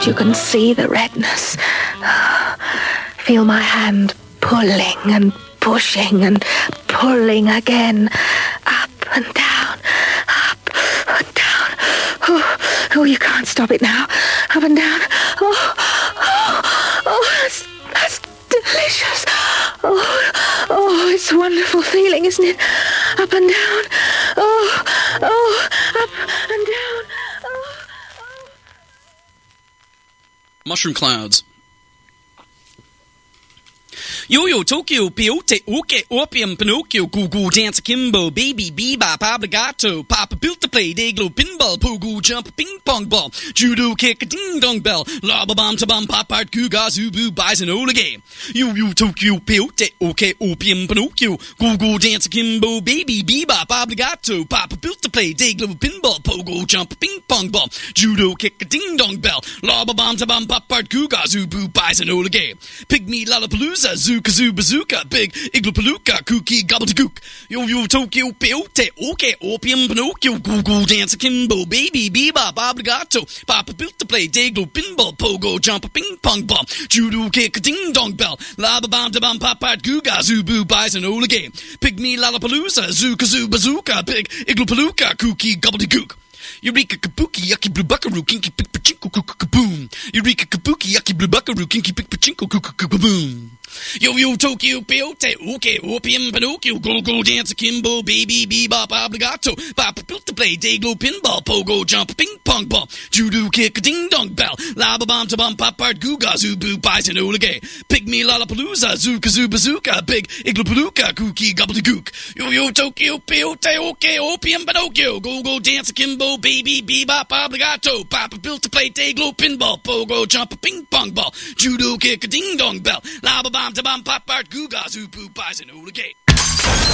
You can see the redness. Feel my hand pulling and pushing and pulling again. Up and down, up and down. Oh, you can't stop it now. Up and down. That's delicious. Oh, it's a wonderful feeling, isn't it? Up and down. Oh, up and down. Mushroom clouds. Yo-yo, Tokyo, Peyote, Oke, Opium, Pinocchio, Goo-Goo, Dance, Kimbo, Baby, Bebop, Obligato, Papa built to play, Dayglow, Pinball, Pogo, Jump, Ping Pong Ball, Judo Kick, a Ding-Dong Bell, Laba Bomb, Tabam, Pop Art, Cougar, Zubu, Bison, Oligay. Yo-yo, Tokyo, Peyote, Oke, Opium, Pinocchio, Goo-Goo, Dance, Kimbo, Baby, Bebop, Obligato, Papa built to play, Dayglow, Pinball, Pogo, Jump, Ping Pong Ball, Judo Kick, a Ding-Dong Bell, Laba Bomb, Tabam, Pop Art, Cougar, Zubu, Bison, Oligay. Pygmy, Lollapalooza, Kazoo Bazooka, Big Igloo Palooka, Kooky Gobbledygook. Yo-yo, Tokyo, Peyote, Oke, Opium, Pinocchio, Goo-Goo, Dance, Kimbo, Baby, Bebop, Obligato, Papa built to play, Dayglow, Pinball, Pogo, Jump, Ping Pong Ball, Judo Kick, a Ding-Dong Bell, Laba Bomb, Tabam, Pop Art, Googa, Zubu, Bison, Oligay. Pygmy, Lollapalooza, Kazoo Bazooka, Big Igloo Palooka, Kooky Gobbledygook. Eureka Kabuki, Yucky Blue Buckaroo, Kinky Pick Pachinko, Kaboom. Eureka Kabuki, Yucky Blue Buckaroo, Kinky Pick Pachinko, Kaboom. Yo-yo, Tokyo, Peyote, Oke, Opium, Pinocchio, Go-Go, Dance, Kimbo, Baby, Bebop, Obligato, Papa built to play, Dayglow, Pinball, Pogo, Jump, Ping Pong Ball, Judo Kick, a Ding-Dong Bell, Laba Bomb, Tabam, Pop Art, Googa, Zubu, Bison, Oligay, Pygmy, Lollapalooza, Kazoo Bazooka, Big Igloo Palooka, Kooky Gobbledygook. Yo-yo, Tokyo, Peyote, Oke, Opium, Pinocchio, Go-Go, Dance, Kimbo, Baby, Bebop, Obligato, Papa built to play, Dayglow, Pinball, Pogo, Jump, a Ping Pong Ball, Judo Kick, a Ding-Dong Bell, Laba Bomb, Tabam, Pop Art, Googa, Zubu, Bison, Oligay.